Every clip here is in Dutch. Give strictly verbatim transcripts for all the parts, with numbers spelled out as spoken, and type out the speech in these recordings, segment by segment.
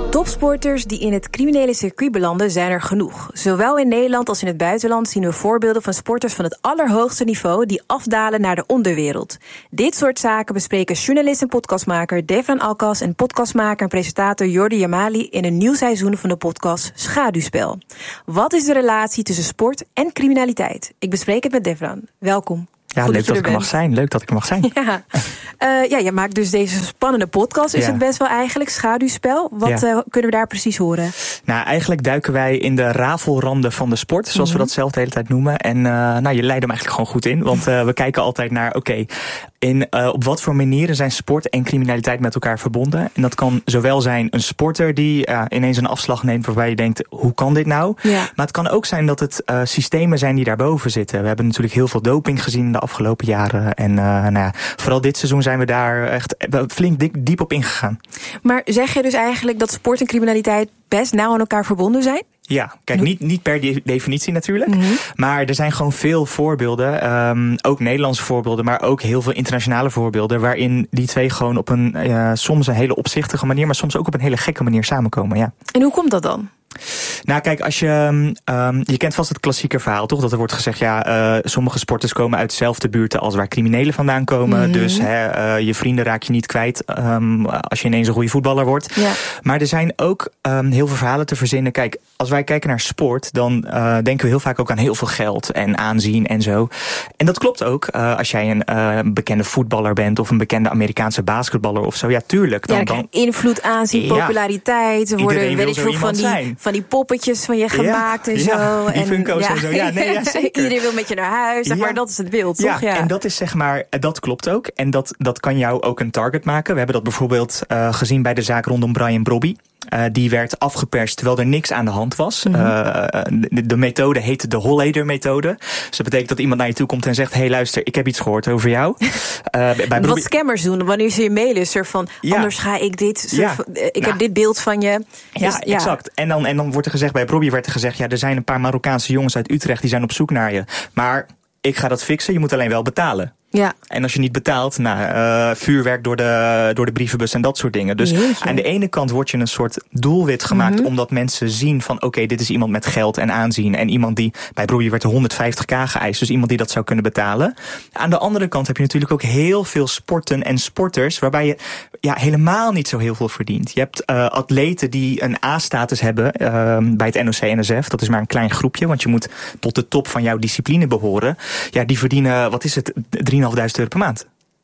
Topsporters die in het criminele circuit belanden zijn er genoeg. Zowel in Nederland als in het buitenland zien we voorbeelden van sporters van het allerhoogste niveau die afdalen naar de onderwereld. Dit soort zaken bespreken journalist en podcastmaker Devran Alkas en podcastmaker en presentator Jordi Jamali in een nieuw seizoen van de podcast Schaduwspel. Wat is de relatie tussen sport en criminaliteit? Ik bespreek het met Devran. Welkom. Ja, Goed leuk dat, dat ik er mag zijn. Leuk dat ik er mag zijn. Ja, uh, ja je maakt dus deze spannende podcast. Is ja. het best wel eigenlijk Schaduwspel? Wat ja. uh, kunnen we daar precies horen? Nou, eigenlijk duiken wij in de rafelranden van de sport, zoals mm-hmm. we dat zelf de hele tijd noemen. En uh, nou, je leidt hem eigenlijk gewoon goed in. Want uh, we kijken altijd naar, oké, okay, in uh, op wat voor manieren zijn sport en criminaliteit met elkaar verbonden. En dat kan zowel zijn een sporter die uh, ineens een afslag neemt waarbij je denkt, hoe kan dit nou? Ja. Maar het kan ook zijn dat het uh, systemen zijn die daarboven zitten. We hebben natuurlijk heel veel doping gezien in de afgelopen jaren. En uh, nou ja, vooral dit seizoen zijn we daar echt flink dik, diep op ingegaan. Maar zeg je dus eigenlijk dat sport en criminaliteit best nauw aan elkaar verbonden zijn? Ja, kijk, niet, niet per de- definitie natuurlijk. Mm-hmm. Maar er zijn gewoon veel voorbeelden. Um, ook Nederlandse voorbeelden, maar ook heel veel internationale voorbeelden. Waarin die twee gewoon op een uh, soms een hele opzichtige manier, maar soms ook op een hele gekke manier samenkomen. Ja. En hoe komt dat dan? Nou, kijk, als je, um, je kent vast het klassieke verhaal, toch? Dat er wordt gezegd, ja, uh, sommige sporters komen uit dezelfde buurten als waar criminelen vandaan komen. Mm-hmm. Dus hè, uh, je vrienden raak je niet kwijt um, als je ineens een goede voetballer wordt. Ja. Maar er zijn ook um, heel veel verhalen te verzinnen. Kijk, als wij kijken naar sport, dan uh, denken we heel vaak ook aan heel veel geld en aanzien en zo. En dat klopt ook. Uh, als jij een uh, bekende voetballer bent of een bekende Amerikaanse basketballer of zo, ja, tuurlijk. Dan, ja, dan invloed, aanzien, ja, populariteit. Er worden, weet ik veel, van die, zijn. van die poppetjes van je gemaakt ja, en ja, zo. Die en, Funko's ja. en zo. Ja, nee, ja, zeker. Iedereen wil met je naar huis, zeg ja. maar, dat is het beeld, ja, toch? Ja, en dat is zeg maar, dat klopt ook. En dat, dat kan jou ook een target maken. We hebben dat bijvoorbeeld uh, gezien bij de zaak rondom Brian Brobby. Uh, die werd afgeperst terwijl er niks aan de hand was. Mm-hmm. Uh, de, de methode heet de Holleder-methode. Dus dat betekent dat iemand naar je toe komt en zegt, hé hey, luister, ik heb iets gehoord over jou. Uh, bij Brobby... Wat scammers doen, wanneer ze je mailen, is er van, ja. anders ga ik dit, ja. van, ik nou. heb dit beeld van je. Ja, dus, ja. exact. En dan, en dan wordt er gezegd, bij Brobby werd er gezegd, ja, er zijn een paar Marokkaanse jongens uit Utrecht, die zijn op zoek naar je. Maar ik ga dat fixen, je moet alleen wel betalen. Ja. En als je niet betaalt, nou, uh, vuurwerk door de, door de brievenbus en dat soort dingen. Dus Jeetje. Aan de ene kant word je een soort doelwit gemaakt, mm-hmm. omdat mensen zien van oké, okay, dit is iemand met geld en aanzien. En iemand die, bij Brobby werd er honderdvijftig k geëist, dus iemand die dat zou kunnen betalen. Aan de andere kant heb je natuurlijk ook heel veel sporten en sporters, waarbij je ja, helemaal niet zo heel veel verdient. Je hebt uh, atleten die een A-status hebben uh, bij het N O C N S F. Dat is maar een klein groepje, want je moet tot de top van jouw discipline behoren. Ja, die verdienen, wat is het, drieduizend euro per maand.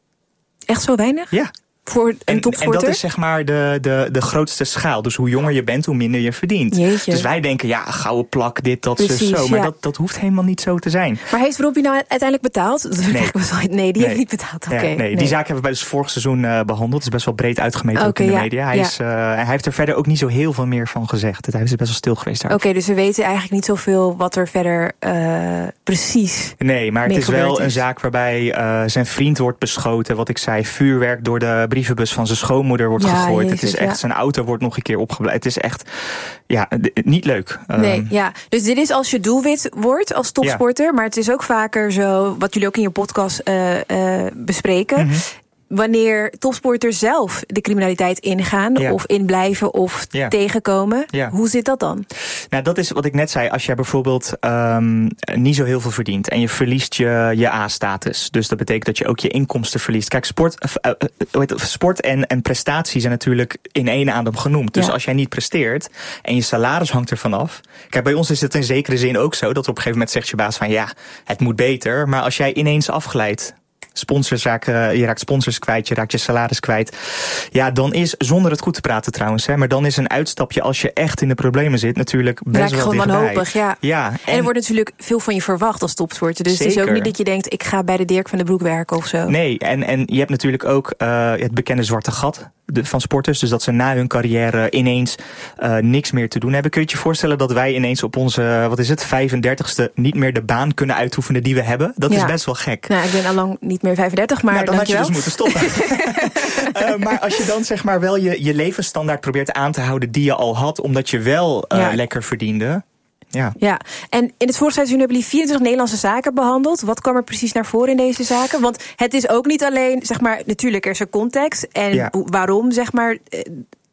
Echt zo weinig? Ja. Voor een en, topsporter? En dat is zeg maar de, de, de grootste schaal. Dus hoe jonger je bent, hoe minder je verdient. Jeetje. Dus wij denken, ja, gouden plak, dit, dat, Precies, zo. Maar ja. dat, dat hoeft helemaal niet zo te zijn. Maar heeft Brobby nou uiteindelijk betaald? Nee, nee die nee. heeft niet betaald. Okay, ja, nee, nee, die zaak hebben we bij het vorig seizoen uh, behandeld. Het is best wel breed uitgemeten okay, ook in de ja, media. Hij, ja. is, uh, hij heeft er verder ook niet zo heel veel meer van gezegd. Hij is best wel stil geweest daar. Oké, okay, dus we weten eigenlijk niet zoveel wat er verder uh, precies Nee, maar het is wel is. een zaak waarbij uh, zijn vriend wordt beschoten. Wat ik zei, vuurwerk door de brievenbus van zijn schoonmoeder wordt ja, gegooid. Jezus, het is echt, ja. zijn auto wordt nog een keer opgeblazen. Het is echt, ja, d- niet leuk. Nee, um, ja. Dus dit is als je doelwit wordt als topsporter. Ja. Maar het is ook vaker zo, wat jullie ook in je podcast uh, uh, bespreken. Mm-hmm. Wanneer topsporters zelf de criminaliteit ingaan, ja. of inblijven of ja. tegenkomen. Ja. Hoe zit dat dan? Nou, dat is wat ik net zei. Als jij bijvoorbeeld um, niet zo heel veel verdient en je verliest je, je A-status. Dus dat betekent dat je ook je inkomsten verliest. Kijk, sport, uh, uh, uh, sport en, en prestatie zijn natuurlijk in één adem genoemd. Dus ja. als jij niet presteert en je salaris hangt ervan af. Kijk, bij ons is het in zekere zin ook zo dat op een gegeven moment zegt je baas van ja, het moet beter. Maar als jij ineens afglijdt, sponsors raken, je raakt sponsors kwijt, je raakt je salaris kwijt. Ja, dan is, zonder het goed te praten trouwens, hè, maar dan is een uitstapje als je echt in de problemen zit natuurlijk best raak je wel gewoon dichtbij. wanhopig, ja. ja en, en er wordt natuurlijk veel van je verwacht als topsporter. Dus zeker. Het is ook niet dat je denkt, ik ga bij de Dirk van den Broek werken of zo. Nee, en, en je hebt natuurlijk ook uh, het bekende zwarte gat de, van sporters. Dus dat ze na hun carrière ineens uh, niks meer te doen hebben. Kun je je voorstellen dat wij ineens op onze, wat is het, vijfendertigste niet meer de baan kunnen uitoefenen die we hebben? Dat ja. is best wel gek. Nou, ik ben al lang niet meer vijfendertig, maar nou, dan had je wel. dus moeten stoppen. uh, maar als je dan zeg maar wel je, je levensstandaard probeert aan te houden die je al had, omdat je wel uh, ja. lekker verdiende. Ja. ja, en in het vorige seizoen hebben jullie vierentwintig Nederlandse zaken behandeld. Wat kwam er precies naar voren in deze zaken? Want het is ook niet alleen, zeg maar, natuurlijk er is een context. En ja. waarom, zeg maar,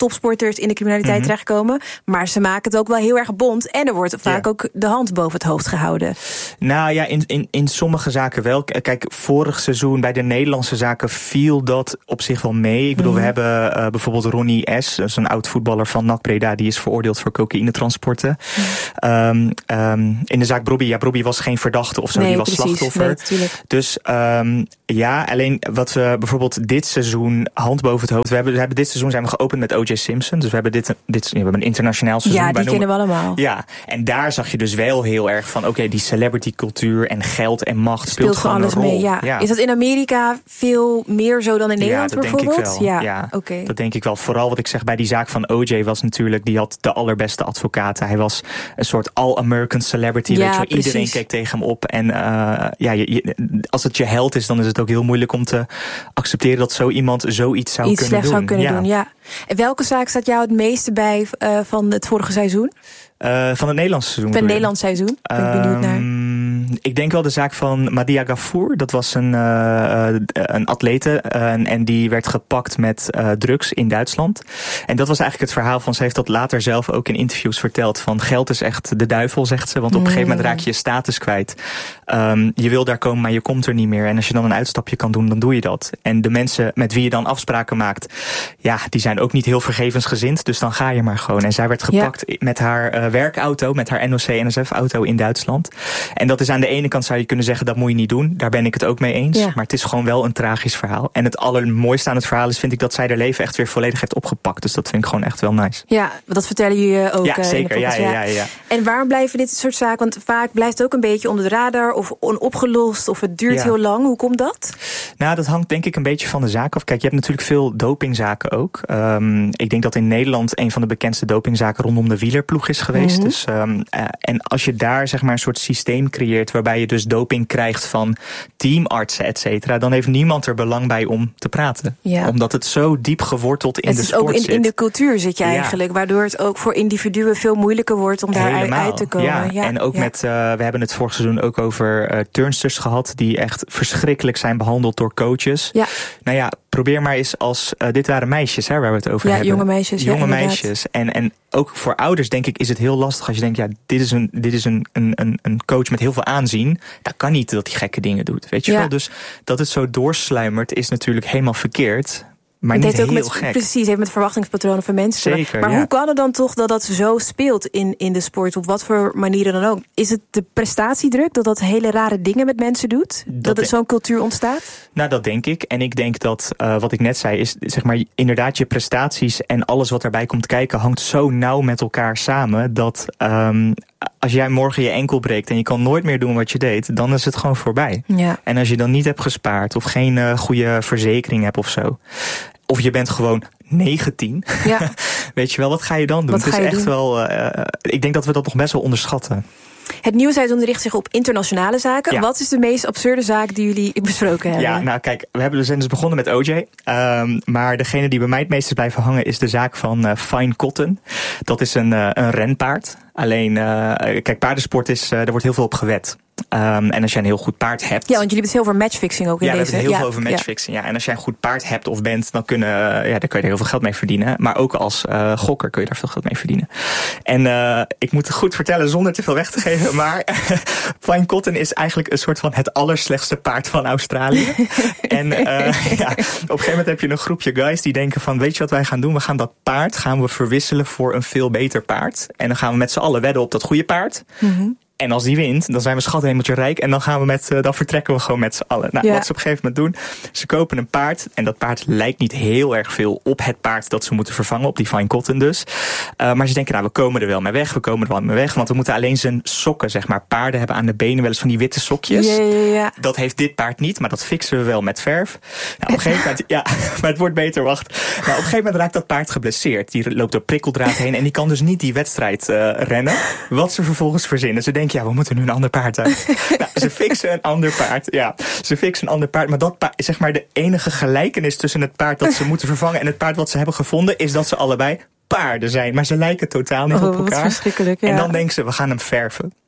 topsporters in de criminaliteit mm-hmm. terechtkomen. Maar ze maken het ook wel heel erg bont. En er wordt vaak ja. ook de hand boven het hoofd gehouden. Nou ja, in, in, in sommige zaken wel. Kijk, vorig seizoen bij de Nederlandse zaken viel dat op zich wel mee. Ik bedoel, mm-hmm. we hebben uh, bijvoorbeeld Ronnie S., dat is een oud voetballer van N A C Breda, die is veroordeeld voor cocaïnetransporten. Mm-hmm. Um, um, in de zaak Brobby, ja, Brobby was geen verdachte of zo, nee, die was precies. slachtoffer. Nee, dus um, ja, alleen wat we bijvoorbeeld dit seizoen, hand boven het hoofd, we hebben, we hebben dit seizoen zijn we geopend met O J Simpson. Dus we hebben dit, dit we hebben een internationaal seizoen. Ja, die kennen we allemaal. Ja, en daar zag je dus wel heel erg van, oké, okay, die celebrity cultuur en geld en macht speelt, speelt gewoon alles een rol. mee. Ja. Ja. Is dat in Amerika veel meer zo dan in Nederland ja, dat bijvoorbeeld? Denk ik wel. Ja, ja okay. dat denk ik wel. Vooral wat ik zeg bij die zaak van O J was natuurlijk, die had de allerbeste advocaten. Hij was een soort all-American celebrity. Ja, weet je wel. precies. Iedereen keek tegen hem op. En uh, ja, je, je, als het je held is, dan is het ook heel moeilijk om te accepteren dat zo iemand zoiets zou Iets kunnen doen. zou kunnen ja. doen, ja. En welke zaak staat jou het meeste bij uh, van het vorige seizoen? Uh, van het Nederlandse seizoen. Van het Nederlands seizoen. Ben ik benieuwd naar. Um, ik denk wel de zaak van Madia Gafour. Dat was een, uh, een atlete. Uh, en die werd gepakt met uh, drugs in Duitsland. En dat was eigenlijk het verhaal van, ze heeft dat later zelf ook in interviews verteld. Van geld is echt de duivel, zegt ze. Want op een gegeven moment raak je je status kwijt. Um, je wil daar komen, maar je komt er niet meer. En als je dan een uitstapje kan doen, dan doe je dat. En de mensen met wie je dan afspraken maakt, ja, die zijn ook niet heel vergevensgezind. Dus dan ga je maar gewoon. En zij werd gepakt ja. met haar uh, werkauto, met haar N O C-N S F-auto in Duitsland. En dat is aan de ene kant, zou je kunnen zeggen, dat moet je niet doen. Daar ben ik het ook mee eens. Ja. Maar het is gewoon wel een tragisch verhaal. En het allermooiste aan het verhaal is, vind ik, dat zij haar leven echt weer volledig heeft opgepakt. Dus dat vind ik gewoon echt wel nice. Ja, dat vertellen jullie ook. Ja, zeker. Ja, ja, ja, ja. En waarom blijven dit soort zaken? Want vaak blijft het ook een beetje onder de radar of onopgelost of het duurt ja. heel lang. Hoe komt dat? Nou, dat hangt denk ik een beetje van de zaak af. Kijk, je hebt natuurlijk veel dopingzaken ook. Um, ik denk dat in Nederland een van de bekendste dopingzaken rondom de wielerploeg is geweest. Mm-hmm. Dus, um, uh, en als je daar zeg maar een soort systeem creëert waarbij je dus doping krijgt van teamartsen, et cetera, dan heeft niemand er belang bij om te praten. Ja. Omdat het zo diep geworteld in het de sport ook in, zit. in de cultuur zit je eigenlijk, ja. waardoor het ook voor individuen veel moeilijker wordt om daar uit te komen. Ja. Ja. En ook ja. met, uh, we hebben het vorig seizoen ook over uh, turnsters gehad die echt verschrikkelijk zijn behandeld door coaches. Ja. Nou ja, probeer maar eens als, uh, dit waren meisjes hè, waar we het over ja, hebben. Jonge meisjes. Jonge ja, meisjes. En, en ook voor ouders denk ik is het heel lastig als je denkt, ja, dit is een, dit is een, een, een coach met heel veel aanzien. Dat kan niet dat hij gekke dingen doet. Weet je ja. wel? Dus dat het zo doorsluimert is natuurlijk helemaal verkeerd. Maar het niet heeft ook met, gek. Precies, heeft met verwachtingspatronen van mensen. Zeker, maar ja. hoe kan het dan toch dat dat zo speelt in, in de sport? Op wat voor manieren dan ook? Is het de prestatiedruk dat dat hele rare dingen met mensen doet? Dat, dat er zo'n cultuur ontstaat? Nou, dat denk ik. En ik denk dat, uh, wat ik net zei, is zeg maar inderdaad je prestaties en alles wat daarbij komt kijken hangt zo nauw met elkaar samen dat um, als jij morgen je enkel breekt en je kan nooit meer doen wat je deed, dan is het gewoon voorbij. Ja. En als je dan niet hebt gespaard of geen uh, goede verzekering hebt of zo, of je bent gewoon negentien. Ja. Weet je wel, wat ga je dan doen? Wat het is echt doen? wel. Uh, ik denk dat we dat nog best wel onderschatten. Het nieuwe seizoen richt zich op internationale zaken. Ja. Wat is de meest absurde zaak die jullie besproken hebben? Ja, nou kijk, we hebben dus begonnen met O J. Um, maar degene die bij mij het meest is blijven hangen is de zaak van uh, Fine Cotton. Dat is een, uh, een renpaard. Alleen, uh, kijk, paardensport is, uh, er wordt heel veel op gewet. Um, en als jij een heel goed paard hebt. Ja, want jullie hebben het heel veel matchfixing ook in ja, deze. Ja, we hebben het heel ja. veel over matchfixing. Ja. Ja. En als jij een goed paard hebt of bent, dan, kunnen, ja, dan kun je er heel veel geld mee verdienen. Maar ook als uh, gokker kun je daar veel geld mee verdienen. En uh, ik moet het goed vertellen zonder te veel weg te geven. Maar Fine Cotton is eigenlijk een soort van het allerslechtste paard van Australië. En uh, ja, op een gegeven moment heb je een groepje guys die denken van, weet je wat wij gaan doen? We gaan dat paard gaan we verwisselen voor een veel beter paard. En dan gaan we met z'n allen wedden op dat goede paard. Mm-hmm. En als die wint, dan zijn we schathemeltje rijk. En dan gaan we met, uh, dan vertrekken we gewoon met z'n allen. Nou, ja. Wat ze op een gegeven moment doen, ze kopen een paard. En dat paard lijkt niet heel erg veel op het paard dat ze moeten vervangen. Op die Fine Cotton dus. Uh, maar ze denken, nou, we komen er wel mee weg. We komen er wel mee weg. Want we moeten alleen zijn sokken, zeg maar. Paarden hebben aan de benen wel eens van die witte sokjes. Ja, ja, ja. Dat heeft dit paard niet, maar dat fixen we wel met verf. Nou, op een gegeven moment, ja, maar het wordt beter, wacht. Nou, op een gegeven moment raakt dat paard geblesseerd. Die loopt door prikkeldraad heen en die kan dus niet die wedstrijd uh, rennen. Wat ze vervolgens verzinnen. Ze denken, ja, we moeten nu een ander paard uit. Nou, ze fixen een ander paard. Ja, ze fixen een ander paard. Maar dat paard, zeg maar, de enige gelijkenis tussen het paard dat ze moeten vervangen en het paard wat ze hebben gevonden, is dat ze allebei paarden zijn. Maar ze lijken totaal niet oh, op elkaar. Verschrikkelijk, ja. En dan denken ze, we gaan hem verven.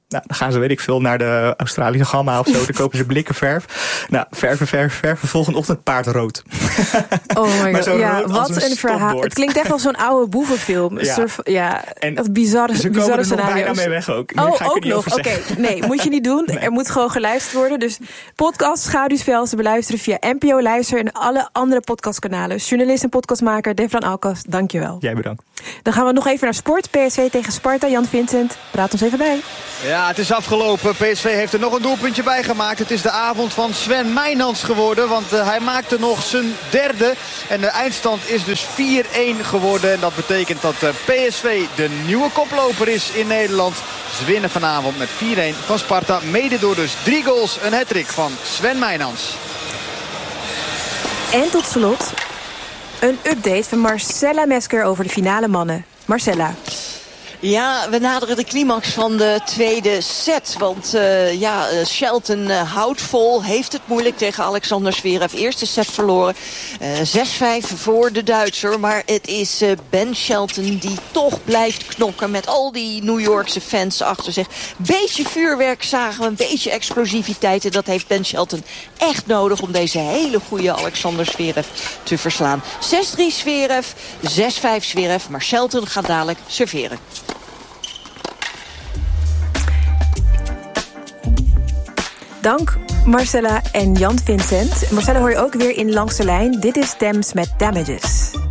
Nou, dan gaan ze, weet ik veel, naar de Australische Gamma of zo. Dan kopen ze blikken verf. Nou, verven, verven, verven. Volgende ochtend paard rood. Oh my god, ja, rood wat een, een verhaal. Het klinkt echt wel zo'n oude boevenfilm. Ja, surf, ja en dat bizarre, ze bizarre komen er nog bijna mee weg ook. Oh, ook nog? Oké, okay. Nee, moet je niet doen. Nee. Er moet gewoon geluisterd worden. Dus podcast Schaduwspel te beluisteren via N P O Luister en alle andere podcastkanalen. Journalist en podcastmaker Devran Alkas, dankjewel. Jij bedankt. Dan gaan we nog even naar sport. P S V tegen Sparta. Jan Vincent, praat ons even bij. Ja, het is afgelopen. P S V heeft er nog een doelpuntje bij gemaakt. Het is de avond van Sven Mijnans geworden. Want uh, hij maakte nog zijn derde. En de eindstand is dus vier-een geworden. En dat betekent dat uh, P S V de nieuwe koploper is in Nederland. Ze winnen vanavond met vier-een van Sparta. Mede door dus drie goals. Een hattrick van Sven Mijnans. En tot slot een update van Marcella Mesker over de finale mannen. Marcella. Ja, we naderen de climax van de tweede set. Want uh, ja, Shelton uh, houdt vol, heeft het moeilijk tegen Alexander Zverev. Eerste set verloren. Uh, zes vijf voor de Duitser. Maar het is uh, Ben Shelton die toch blijft knokken met al die New Yorkse fans achter zich. Beetje vuurwerk zagen we, een beetje explosiviteit. En dat heeft Ben Shelton echt nodig om deze hele goede Alexander Zverev te verslaan. zes drie Zverev, zes vijf Zverev. Maar Shelton gaat dadelijk serveren. Dank Marcella en Jan Vincent. Marcella hoor je ook weer in Langs de Lijn. Dit is Thames met Damages.